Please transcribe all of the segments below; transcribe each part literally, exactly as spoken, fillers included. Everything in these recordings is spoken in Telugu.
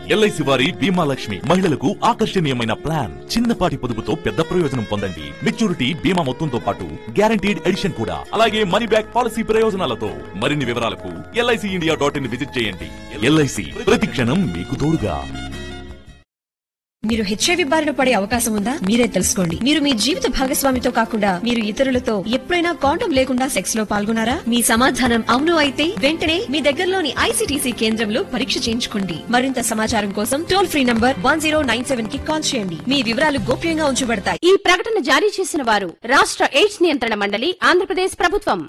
ఎల్ఐసి వారి బీమా లక్ష్మి మహిళలకు ఆకర్షణీయమైన ప్లాన్. చిన్నపాటి పొదుపుతో పెద్ద ప్రయోజనం పొందండి. మెచ్యూరిటీ బీమా మొత్తంతో పాటు గ్యారంటీడ్ ఎడిషన్ కూడా, అలాగే మనీ బ్యాక్ పాలసీ ప్రయోజనాలతో. మరిన్ని వివరాలకు LIC India dot in visit చేయండి. ఎల్ఐసి ప్రతి క్షణం మీకు తోడుగా. మీరు హెచ్ఐవి బారిన పడే అవకాశం ఉందా? మీరే తెలుసుకోండి. మీరు మీ జీవిత భాగస్వామితో కాకుండా మీరు ఇతరులతో ఎప్పుడైనా కాండం లేకుండా సెక్స్ లో పాల్గొన్నారా? మీ సమాధానం అవును అయితే వెంటనే మీ దగ్గరలోని ఐసీటీసీ కేంద్రంలో పరీక్ష చేయించుకోండి. మరింత సమాచారం కోసం toll free number one zero nine seven కి కాల్ చేయండి. మీ వివరాలు గోప్యంగా ఉంచబడతాయి. ఈ ప్రకటన జారీ చేసిన వారు రాష్ట్ర ఎయిడ్స్ నియంత్రణ మండలి, ఆంధ్రప్రదేశ్ ప్రభుత్వం.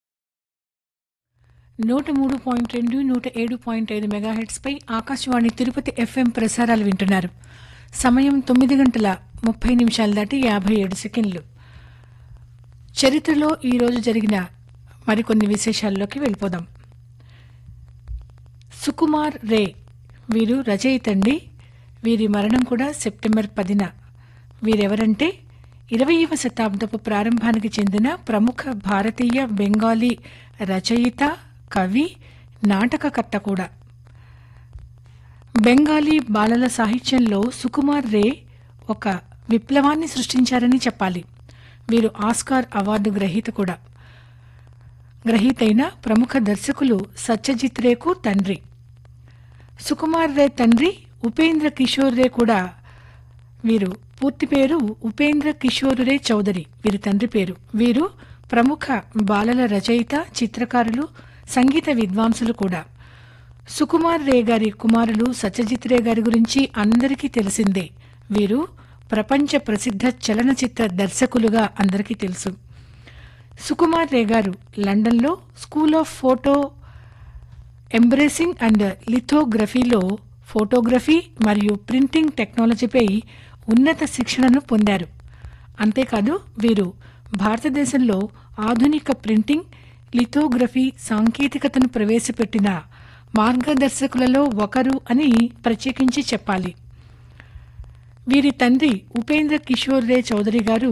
నూట మూడు పాయింట్ రెండు నూట ఏడు పాయింట్ ఐదు మెగాహెట్స్ పై ఆకాశవాణి తిరుపతి ఎఫ్ఎం ప్రసారాలు వింటున్నారు. సమయం తొమ్మిది గంటల ముప్పై నిమిషాలు దాటి యాభై ఏడు సెకండ్లు. చరిత్రలో ఈరోజు జరిగిన మరికొన్ని విశేషాల్లోకి వెళ్ళిపోదాం. సుకుమార్ రే వీరు రచయిత అండి. వీరి మరణం కూడా సెప్టెంబర్ పదిన. వీరెవరంటే ఇరవయవ శతాబ్దపు ప్రారంభానికి చెందిన ప్రముఖ భారతీయ బెంగాలీ రచయిత, కవి, నాటకకర్త కూడా. బెంగాలీ బాలల సాహిత్యంలో సుకుమార్ రే ఒక విప్లవాన్ని సృష్టించారని చెప్పాలి. వీరు ఆస్కార్ అవార్డు గ్రహీత కూడా. గ్రహీతైన ప్రముఖ దర్శకులు సత్యజిత్ రేకు తండ్రి. సుకుమార్ రే తండ్రి ఉపేంద్ర కిషోర్ రే కూడా. వీరు పూర్తి పేరు ఉపేంద్ర కిషోర్ రే చౌదరి, వీరి తండ్రి పేరు. వీరు ప్రముఖ బాలల రచయిత, చిత్రకారులు, సంగీత విద్వాంసులు కూడా. సుకుమార్ రే గారి కుమారులు సత్యజిత్ రే గారి గురించి అందరికీ తెలిసిందే. వీరు ప్రపంచ ప్రసిద్ధ చలనచిత్ర దర్శకులుగా అందరికీ తెలుసు. సుకుమార్ రే గారు లండన్లో school of photo embracing and లిథోగ్రఫీలో photography మరియు ప్రింటింగ్ టెక్నాలజీపై ఉన్నత శిక్షణను పొందారు. అంతేకాదు వీరు భారతదేశంలో ఆధునిక ప్రింటింగ్, లిథోగ్రఫీ సాంకేతికతను ప్రవేశపెట్టిన మార్గదర్శకులలో ఒకరు అని ప్రత్యేకించి చెప్పాలి. వీరి తండ్రి ఉపేంద్ర కిషోర్ రే చౌదరి గారు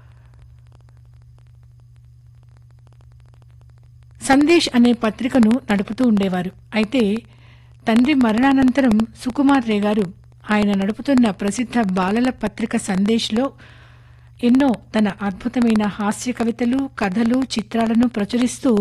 సందేశ్ అనే పత్రికను నడుపుతూ ఉండేవారు. అయితే తండ్రి మరణానంతరం సుకుమార్ రే గారు ఆయన నడుపుతున్న ప్రసిద్ధ బాలల పత్రిక సందేశ్లో ఎన్నో తన అద్భుతమైన హాస్య కవితలు, కథలు, చిత్రాలను ప్రచురిస్తూ